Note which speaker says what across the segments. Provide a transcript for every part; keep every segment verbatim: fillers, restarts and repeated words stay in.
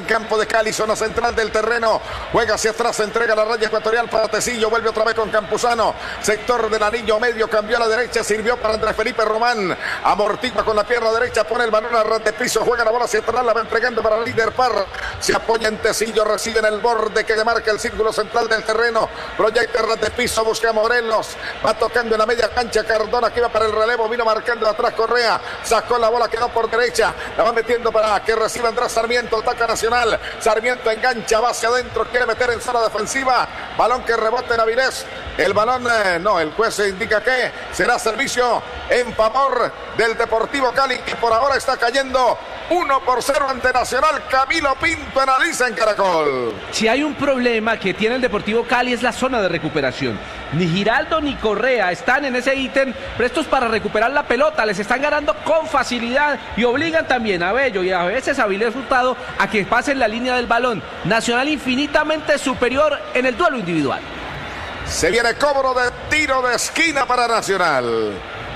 Speaker 1: campo de Cali, zona central del terreno. Juega hacia atrás, se entrega la raya ecuatorial para Tecillo. Vuelve otra vez con Campuzano. Sector del anillo medio, cambió a la derecha, sirvió para Andrés Felipe Román. Amortigua con la pierna derecha, pone el balón a ras de piso, juega la bola hacia atrás, la va entregando para Líder Parra. Se apoya en Tecillo, recibe en el borde que le marca el círculo central del terreno. Proyecta ras de piso, busca a Morelos. Va tocando en la media cancha Cardona, que va para el relevo, vino marcando atrás Correa. Sacó la bola, quedó por derecha. La va metiendo para que reciba Andrés Sarmiento. Ataca Nacional. Sarmiento engancha, va hacia adentro, quiere meter en zona defensiva. Balón que rebota en Avilés. El balón, eh, no, el juez indica que será servicio en favor del Deportivo Cali, que por ahora está cayendo uno por cero ante Nacional. Camilo Pinto analiza en Caracol.
Speaker 2: Si hay un problema que tiene el Deportivo Cali es la zona de recuperación. Ni Giraldo ni Correa están en ese ítem prestos para recuperar la pelota. Les están ganando con facilidad y obligan también a Bello y a veces a Avilés Hurtado a que pasen la línea del balón. Nacional infinitamente superior en el duelo individual.
Speaker 1: Se viene cobro de tiro de esquina para Nacional.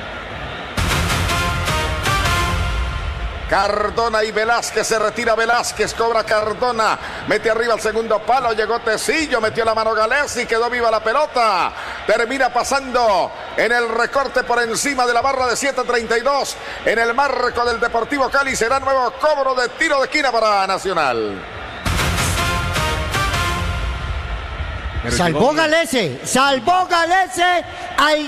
Speaker 1: Cardona y Velázquez, se retira Velázquez, cobra Cardona, mete arriba el segundo palo, llegó Tecillo, metió la mano Galés y quedó viva la pelota. Termina pasando en el recorte por encima de la barra de siete treinta y dos en el marco del Deportivo Cali. Será nuevo cobro de tiro de esquina para Nacional.
Speaker 3: Salvó Galese, salvó Galese al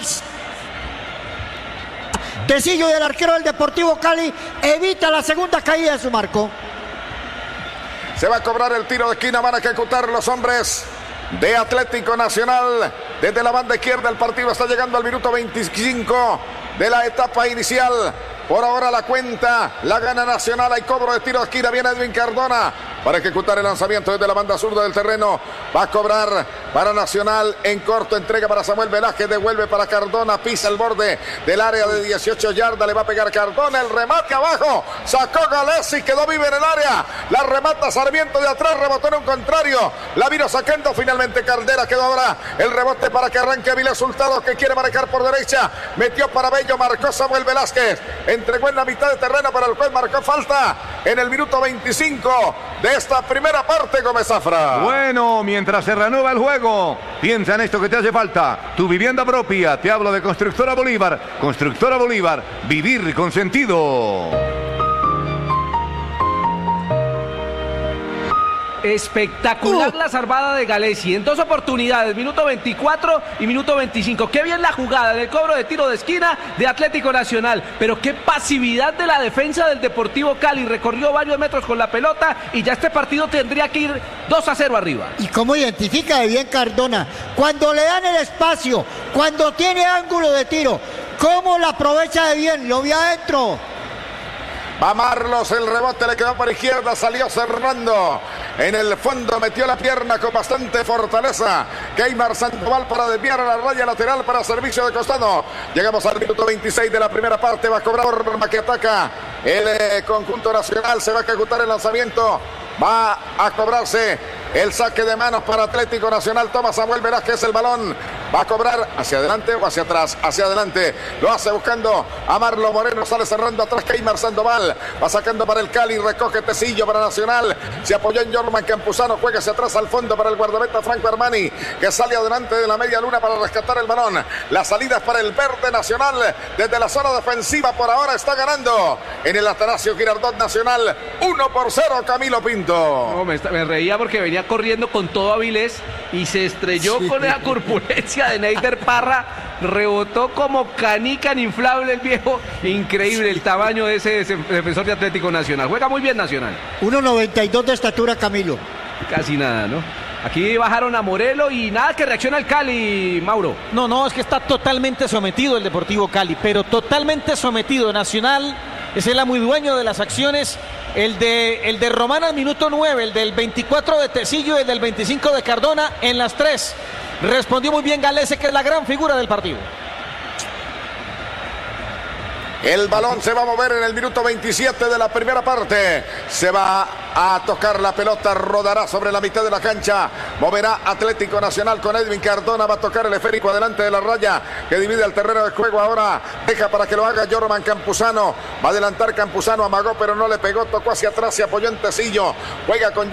Speaker 3: Tecillo, y el arquero del Deportivo Cali evita la segunda caída de su marco.
Speaker 1: Se va a cobrar el tiro de esquina, van a ejecutar los hombres de Atlético Nacional. Desde la banda izquierda el partido está llegando al minuto veinticinco de la etapa inicial. Por ahora la cuenta la gana Nacional. Hay cobro de tiro de esquina. Viene Edwin Cardona para ejecutar el lanzamiento desde la banda zurda del terreno. Va a cobrar para Nacional en corto. Entrega para Samuel Velázquez. Devuelve para Cardona. Pisa el borde del área de dieciocho yardas. Le va a pegar Cardona. El remate abajo. Sacó Galesi. Quedó vivo en el área. La remata Sarmiento de atrás. Rebotó en un contrario. La vino sacando finalmente Caldera. Quedó ahora el rebote para que arranque Avilés Hurtado, que quiere marcar por derecha. Metió para Bello. Marcó Samuel Velázquez. Entregó en la mitad de terreno para el juez. Marcó falta en el minuto veinticinco de esta primera parte, Gómez Zafra.
Speaker 4: Bueno, mientras se reanuda el juego, piensa en esto que te hace falta. Tu vivienda propia. Te hablo de Constructora Bolívar. Constructora Bolívar. Vivir con sentido.
Speaker 2: Espectacular uh. la salvada de Galesi en dos oportunidades, minuto veinticuatro y minuto veinticinco. Qué bien la jugada del cobro de tiro de esquina de Atlético Nacional, pero qué pasividad de la defensa del Deportivo Cali. Recorrió varios metros con la pelota y ya este partido tendría que ir dos a cero arriba.
Speaker 3: Y cómo identifica de bien Cardona cuando le dan el espacio, cuando tiene ángulo de tiro, cómo la aprovecha de bien, lo vi adentro.
Speaker 1: Va Marlos, el rebote le quedó por izquierda, salió cerrando. En el fondo metió la pierna con bastante fortaleza. Keymar Sandoval para desviar a la raya lateral para servicio de costado. Llegamos al minuto veintiséis de la primera parte. Va a cobrar Orma, que ataca el eh, conjunto nacional. Se va a ejecutar el lanzamiento. Va a cobrarse el saque de manos para Atlético Nacional. Toma Samuel Velázquez el balón. Va a cobrar hacia adelante o hacia atrás. Hacia adelante. Lo hace buscando a Marlo Moreno. Sale cerrando atrás Keymar Sandoval. Va sacando para el Cali. Recoge Tecillo para Nacional. Se apoyó en Jorman Campuzano. Juega hacia atrás al fondo para el guardameta Franco Armani, que sale adelante de la media luna para rescatar el balón. La salida es para el verde Nacional. Desde la zona defensiva por ahora está ganando en el Atanasio Girardot Nacional. uno por cero Camilo Pinto.
Speaker 2: No, me, me reía porque venía corriendo con todo Avilés y se estrelló sí. con esa corpulencia de Neider Parra. Rebotó como canica inflable el viejo. Increíble el tamaño de ese, ese defensor de Atlético Nacional. Juega muy bien Nacional.
Speaker 3: uno noventa y dos de estatura, Camilo.
Speaker 2: Casi nada, ¿no? Aquí bajaron a Morelo y nada que reacciona el Cali, Mauro.
Speaker 5: No, no, es que está totalmente sometido el Deportivo Cali, pero totalmente sometido. Nacional es el amo y dueño de las acciones. El de, el de Román al minuto nueve, el del veinticuatro de Tecillo y el del veinticinco de Cardona en las tres. Respondió muy bien Galese, que es la gran figura del partido.
Speaker 1: El balón se va a mover en el minuto veintisiete de la primera parte. Se va a tocar la pelota, rodará sobre la mitad de la cancha. Moverá Atlético Nacional con Edwin Cardona. Va a tocar el esférico adelante de la raya que divide el terreno de juego. Ahora deja para que lo haga Jorman Campuzano. Va a adelantar Campuzano, amagó pero no le pegó. Tocó hacia atrás, se apoyó en Tecillo. Juega con